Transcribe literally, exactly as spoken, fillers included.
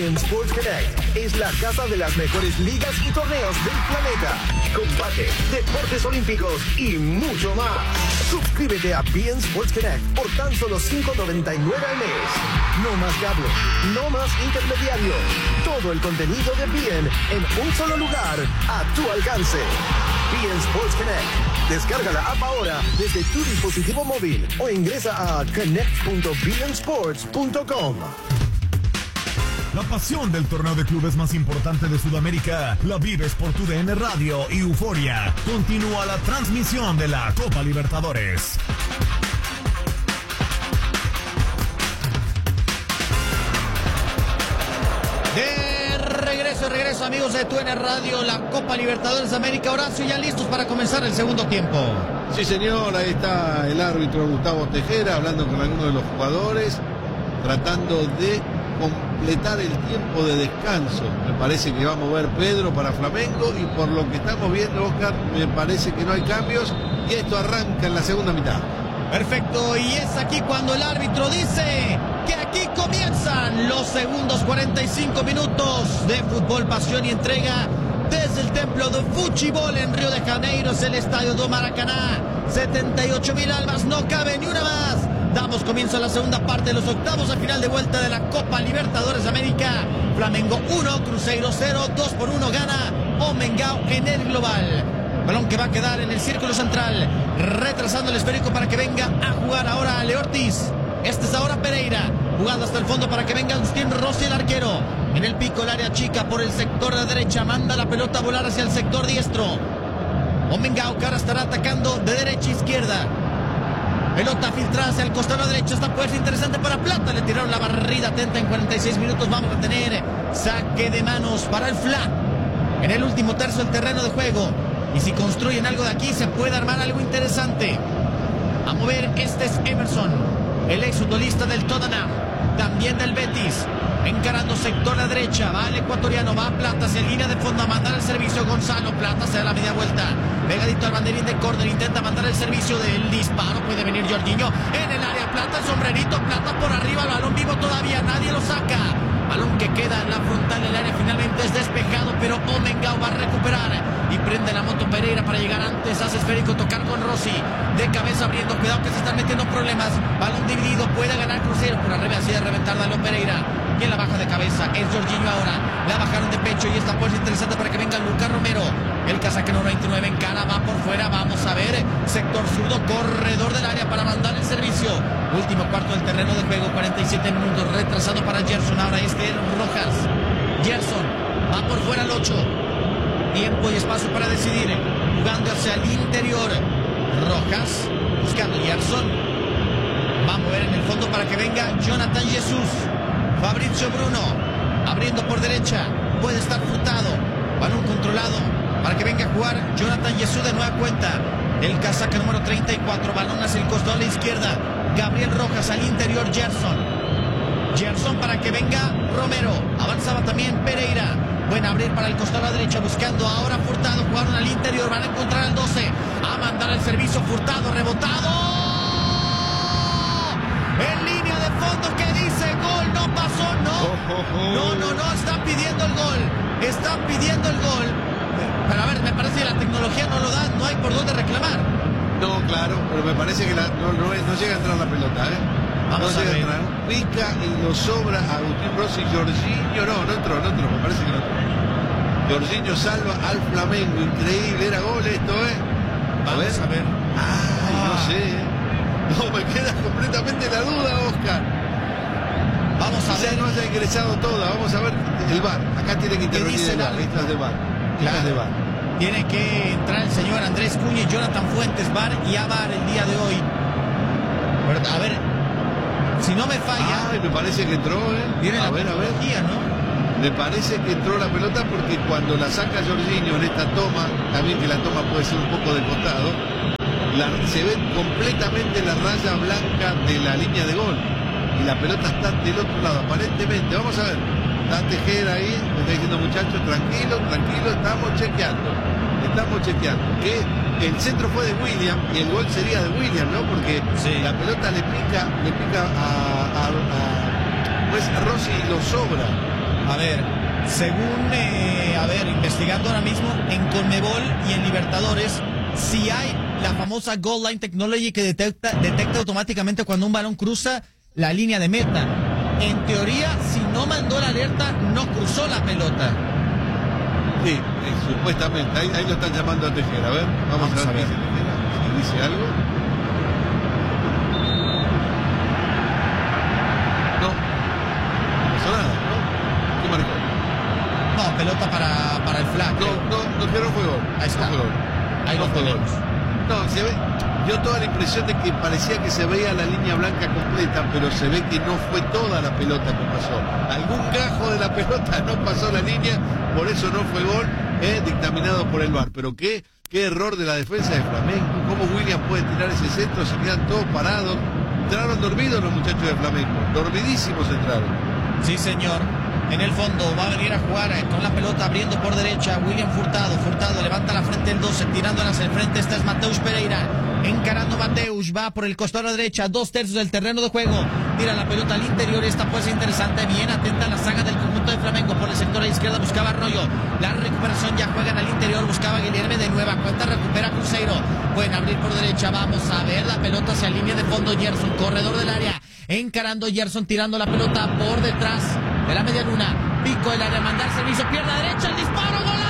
En Sports Connect es la casa de las mejores ligas y torneos del planeta. Combate, deportes olímpicos y mucho más. Suscríbete a B N Sports Connect por tan solo cinco noventa y nueve al mes. No más cable, no más intermediario. Todo el contenido de B N en un solo lugar, a tu alcance. B N Sports Connect. Descarga la app ahora desde tu dispositivo móvil o ingresa a connect punto b n sports punto com. La pasión del torneo de clubes más importante de Sudamérica la vives por tu D N Radio y Euforia. Continúa la transmisión de la Copa Libertadores. De regreso, regreso amigos de tu D N Radio, la Copa Libertadores de América. Horacio, ya listos para comenzar el segundo tiempo. Sí señor, ahí está el árbitro Gustavo Tejera hablando con algunos de los jugadores, tratando de completar el tiempo de descanso. Me parece que va a mover Pedro para Flamengo y por lo que estamos viendo, Oscar, me parece que no hay cambios y esto arranca en la segunda mitad. Perfecto, y es aquí cuando el árbitro dice que aquí comienzan los segundos cuarenta y cinco minutos de fútbol, pasión y entrega desde el templo de Fútbol en Río de Janeiro, es el estadio do Maracaná. setenta y ocho mil almas, no cabe ni una más. Damos comienzo a la segunda parte de los octavos de final de vuelta de la Copa Libertadores de América. Flamengo uno, Cruzeiro cero, dos por uno gana Omengao en el global. Balón que va a quedar en el círculo central, retrasando el esférico para que venga a jugar ahora Ale Ortiz. Este es ahora Pereira, jugando hasta el fondo para que venga Agustín Rossi, el arquero. En el pico, el área chica por el sector de derecha, manda la pelota a volar hacia el sector diestro. Omengao que ahora estará atacando de derecha a izquierda. Pelota filtrada hacia el costado derecho, esta puede ser interesante para Plata, le tiraron la barrida atenta en cuarenta y seis minutos, vamos a tener saque de manos para el F L A en el último tercio del terreno de juego, y si construyen algo de aquí se puede armar algo interesante. A mover, este es Emerson, el ex futbolista del Tottenham, también del Betis, encarando sector a derecha, va el ecuatoriano, va a Plata hacia línea de fondo a mandar el servicio. Gonzalo Plata se da la media vuelta, pegadito al banderín de córner, intenta mandar el servicio del disparo, puede venir Jorginho en el área. Plata, el sombrerito, Plata por arriba, el balón vivo todavía, nadie lo saca. Balón que queda en la frontal del área, finalmente es despejado, pero Omengao va a recuperar y prende la moto Pereira para llegar antes, hace esférico, tocar con Rossi, de cabeza abriendo, cuidado que se están metiendo problemas. Balón dividido, puede ganar Cruzeiro, por arriba así de reventar Dalón Pereira. Quien la baja de cabeza es Jorginho ahora, la bajaron de pecho y esta puede ser interesante para que venga Lucas Romero. El casaqueno veintinueve en cara, va por fuera, vamos a ver, sector zurdo, corredor del área para mandar el servicio. Último cuarto del terreno de juego, cuarenta y siete minutos, retrasado para Gerson, ahora este es Rojas. Gerson, va por fuera al ocho. Tiempo y espacio para decidir, jugando hacia el interior. Rojas, buscando Gerson. Va a mover en el fondo para que venga Jonathan Jesús. Fabrizio Bruno, abriendo por derecha, puede estar Furtado. Balón controlado para que venga a jugar Jonathan Jesús de nueva cuenta. El casaca número treinta y cuatro, balón hacia el costado a la izquierda. Gabriel Rojas al interior, Gerson. Gerson para que venga Romero. Avanzaba también Pereira. Pueden abrir para el costado a la derecha, buscando ahora Furtado. Jugaron al interior, van a encontrar al doce. A mandar el servicio, Furtado, rebotado. En línea de fondo, que dice gol, no pasó, no. No, no, no, están pidiendo el gol. Están pidiendo el gol. Pero a ver, me parece que la tecnología no lo da, no hay por dónde reclamar. No, claro, pero me parece que la, no, no, no llega a entrar la pelota, ¿eh? Vamos no a llega ver. a entrar. Pica y lo sobra a Agustín Rossi. Jorginho, no, no entró, no entró, me parece que no entró. Jorginho salva al Flamengo, increíble, era gol esto, ¿eh? A Vamos ver. a ver. Ay, Ah. no sé, ¿eh? No, me queda completamente la duda, Oscar. Vamos a Quizá ver. no haya ingresado toda, vamos a ver el V A R. Acá tiene que intervenir dice el el V A R, árbitro? estas de V A R. Claro. Estas de V A R. Tiene que entrar el señor Andrés Cuña y Jonathan Fuentes, V A R y A V A R el día de hoy. Pero, a ver, si no me falla, Ay, me parece que entró, ¿eh? viene a la ver, a ver. tecnología, ¿no? Me parece que entró la pelota porque cuando la saca Jorginho en esta toma, también que la toma puede ser un poco de costado, la, se ve completamente la raya blanca de la línea de gol. Y la pelota está del otro lado, aparentemente. Vamos a ver. Está Tejera ahí, me está diciendo, muchachos, tranquilo, tranquilo, estamos chequeando. Estamos chequeando. Que el centro fue de William y el gol sería de William, ¿no? Porque Sí. la pelota le pica, le pica a, a, a, pues a Rossi y lo sobra. A ver, según, eh, a ver, investigando ahora mismo, en Conmebol y en Libertadores, si hay la famosa Goal Line Technology que detecta, detecta automáticamente cuando un balón cruza la línea de meta. En teoría, si no mandó la alerta, no cruzó la pelota. Sí, eh, supuestamente. Ahí, ahí lo están llamando a Tejera. A ver, vamos, vamos a ver, a ver. Qué dice Tejera. Si dice algo. No. No pasó nada, ¿no? ¿Qué marcó? No, pelota para, para el flag. No, no, no, que no fue gol. Ahí está. No fue gol. Ahí no lo fue tenemos. Gol. No, se ve. Dio toda la impresión de que parecía que se veía la línea blanca completa, pero se ve que no fue toda la pelota que pasó. Algún gajo de la pelota no pasó la línea, por eso no fue gol, eh, dictaminado por el V A R. Pero qué, qué error de la defensa de Flamengo. ¿Cómo William puede tirar ese centro? Se quedan todos parados. Entraron dormidos los muchachos de Flamengo. Dormidísimos entraron. Sí, señor. En el fondo va a venir a jugar con la pelota abriendo por derecha William Furtado. Furtado levanta la frente el doce, tirándola hacia el frente. Esta es Mateus Pereira. Encarando Mateus, va por el costado derecha, dos tercios del terreno de juego. Tira la pelota al interior, esta puede ser interesante. Bien atenta la saga del conjunto de Flamengo. Por el sector a la izquierda buscaba Arroyo. La recuperación ya juegan al interior, buscaba Guilherme de nueva cuenta, recupera Cruzeiro. Pueden abrir por derecha, vamos a ver la pelota hacia línea de fondo. Gerson, corredor del área. Encarando Gerson, tirando la pelota por detrás de la media luna. Pico el área, mandar servicio, pierna derecha, el disparo.